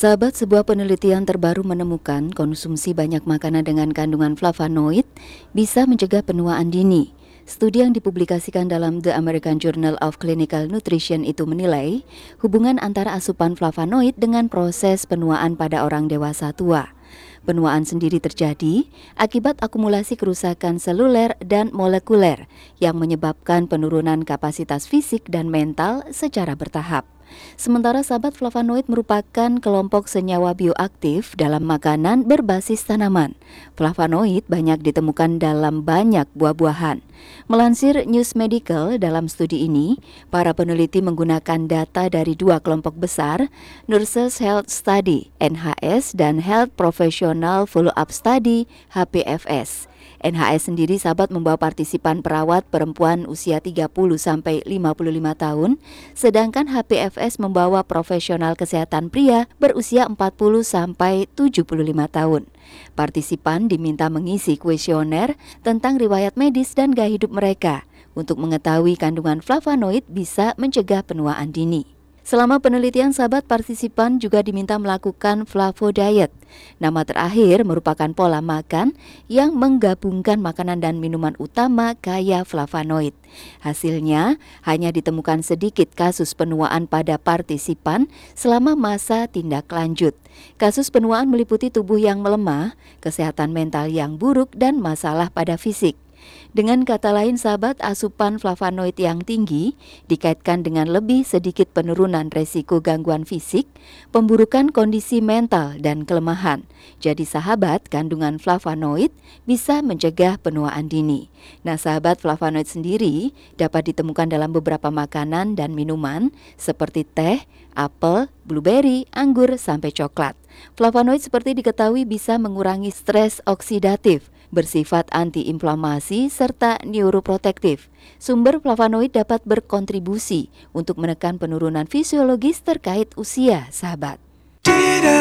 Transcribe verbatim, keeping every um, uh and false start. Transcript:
Sahabat, sebuah penelitian terbaru menemukan konsumsi banyak makanan dengan kandungan flavonoid bisa mencegah penuaan dini. Studi yang dipublikasikan dalam The American Journal of Clinical Nutrition itu menilai hubungan antara asupan flavonoid dengan proses penuaan pada orang dewasa tua. Penuaan sendiri terjadi akibat akumulasi kerusakan seluler dan molekuler yang menyebabkan penurunan kapasitas fisik dan mental secara bertahap. Sementara sahabat, flavonoid merupakan kelompok senyawa bioaktif dalam makanan berbasis tanaman. Flavonoid banyak ditemukan dalam banyak buah-buahan. Melansir News Medical, dalam studi ini, para peneliti menggunakan data dari dua kelompok besar, Nurses Health Study (N H S) dan Health Professional Follow-up Study (H P F S). N H S sendiri, sahabat, membawa partisipan perawat perempuan usia tiga puluh sampai lima puluh lima tahun, sedangkan H P F S membawa profesional kesehatan pria berusia empat puluh sampai tujuh puluh lima tahun. Partisipan diminta mengisi kuesioner tentang riwayat medis dan gaya hidup mereka untuk mengetahui kandungan flavonoid bisa mencegah penuaan dini. Selama penelitian, sahabat, partisipan juga diminta melakukan Flavo Diet. Nama terakhir merupakan pola makan yang menggabungkan makanan dan minuman utama kaya flavonoid. Hasilnya, hanya ditemukan sedikit kasus penuaan pada partisipan selama masa tindak lanjut. Kasus penuaan meliputi tubuh yang melemah, kesehatan mental yang buruk, dan masalah pada fisik. Dengan kata lain, sahabat, asupan flavonoid yang tinggi dikaitkan dengan lebih sedikit penurunan resiko gangguan fisik, pemburukan kondisi mental, dan kelemahan. Jadi sahabat, kandungan flavonoid bisa mencegah penuaan dini. Nah sahabat, flavonoid sendiri dapat ditemukan dalam beberapa makanan dan minuman seperti teh, apel, blueberry, anggur, sampai coklat. Flavonoid seperti diketahui bisa mengurangi stres oksidatif, bersifat antiinflamasi, serta neuroprotektif. Sumber flavonoid dapat berkontribusi untuk menekan penurunan fisiologis terkait usia, sahabat.